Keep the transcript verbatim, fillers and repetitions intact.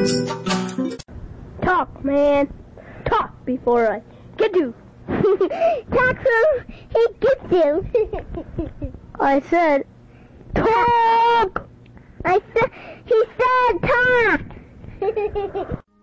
Talk, man. Talk before I get you. Talk so he gets you. I said, talk!